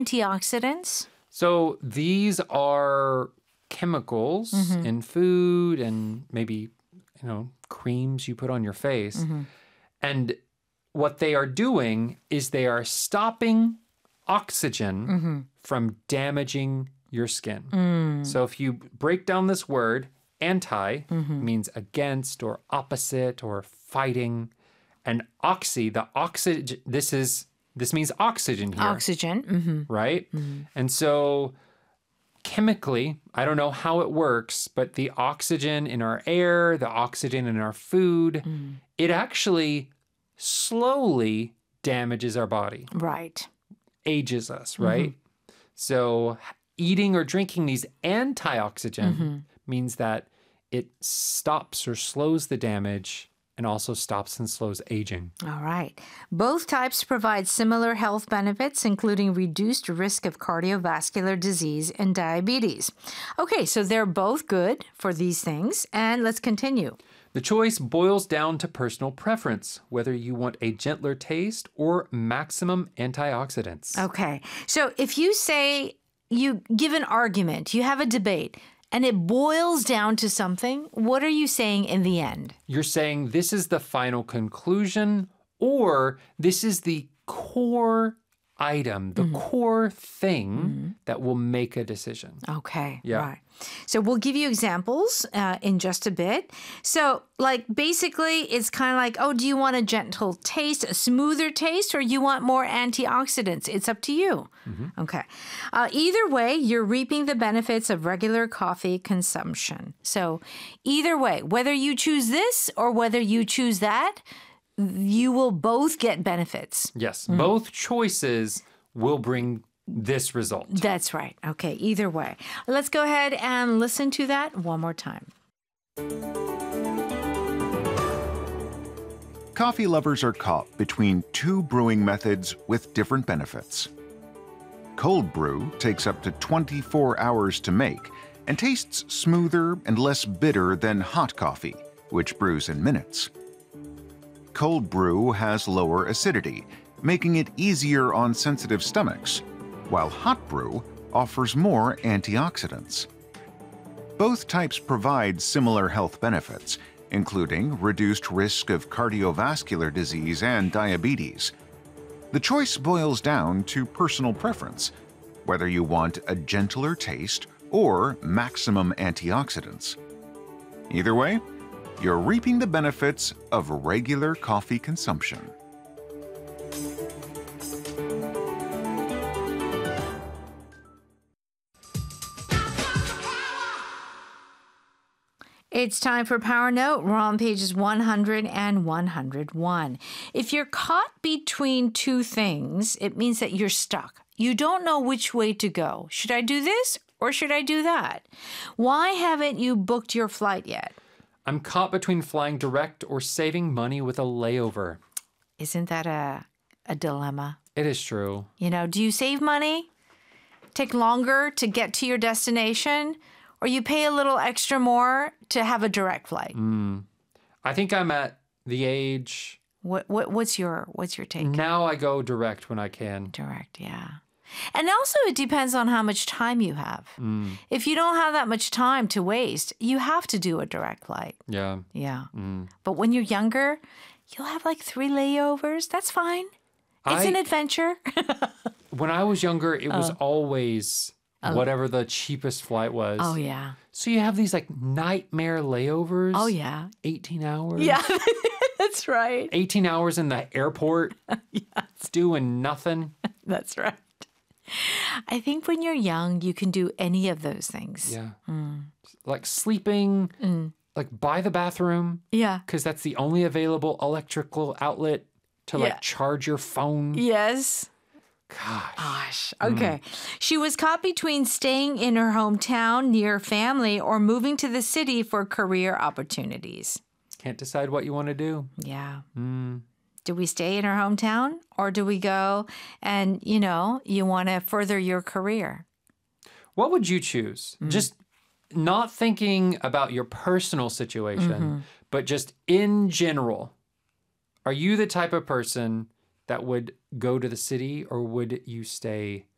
Antioxidants? So these are chemicals in food and maybe, creams you put on your face. And what they are doing is they are stopping oxygen from damaging your skin. So if you break down this word, anti means against or opposite or fighting. And the oxygen, this means oxygen here. Oxygen. Right? And so chemically, I don't know how it works, but the oxygen in our air, the oxygen in our food, it actually slowly damages our body. Right. Ages us, right? So eating or drinking these antioxidant means that it stops or slows the damage and also stops and slows aging. All right. Both types provide similar health benefits, including reduced risk of cardiovascular disease and diabetes. Okay, so they're both good for these things. And let's continue. The choice boils down to personal preference, whether you want a gentler taste or maximum antioxidants. Okay. So if you say you give an argument, you have a debate, and it boils down to something, what are you saying in the end? You're saying this is the final conclusion, or this is the core item, the core thing that will make a decision. Okay, Yeah. right. So we'll give you examples in just a bit. So basically it's kind of like, oh, do you want a gentle taste, a smoother taste, or you want more antioxidants? It's up to you. Okay. Either way, you're reaping the benefits of regular coffee consumption. So either way, whether you choose this or whether you choose that, you will both get benefits. Yes, both choices will bring this result. That's right. Okay, either way. Let's go ahead and listen to that one more time. Coffee lovers are caught between two brewing methods with different benefits. Cold brew takes up to 24 hours to make and tastes smoother and less bitter than hot coffee, which brews in minutes. Cold brew has lower acidity, making it easier on sensitive stomachs, while hot brew offers more antioxidants. Both types provide similar health benefits, including reduced risk of cardiovascular disease and diabetes. The choice boils down to personal preference, whether you want a gentler taste or maximum antioxidants. Either way, you're reaping the benefits of regular coffee consumption. It's time for Power Note. We're on pages 100 and 101. If you're caught between two things, it means that you're stuck. You don't know which way to go. Should I do this or should I do that? Why haven't you booked your flight yet? I'm caught between flying direct or saving money with a layover. Isn't that a dilemma? It is true. Do you save money, take longer to get to your destination, or you pay a little extra more to have a direct flight? I think I'm at the age. What's your take? Now I go direct when I can. Direct, yeah. And also it depends on how much time you have. If you don't have that much time to waste, you have to do a direct flight. Yeah. Yeah. But when you're younger, you'll have 3 layovers. That's fine. It's an adventure. When I was younger, it was always whatever the cheapest flight was. Oh, yeah. So you have these nightmare layovers. Oh, yeah. 18 hours. Yeah, that's right. 18 hours in the airport. Yes. Doing nothing. That's right. I think when you're young, you can do any of those things. Yeah. Like sleeping, by the bathroom. Yeah. Because that's the only available electrical outlet to charge your phone. Yes. Gosh. Okay. She was caught between staying in her hometown near family or moving to the city for career opportunities. Can't decide what you want to do. Yeah. Do we stay in our hometown or do we go and, you want to further your career? What would you choose? Just not thinking about your personal situation, but just in general. Are you the type of person that would go to the city or would you stay